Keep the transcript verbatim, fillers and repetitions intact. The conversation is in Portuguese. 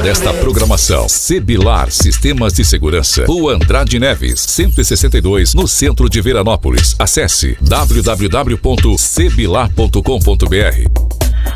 desta programação. Sebilar Sistemas de Segurança. Rua Andrade Neves, cento e sessenta e dois, no centro de Veranópolis. Acesse w w w ponto sebilar ponto com ponto b r.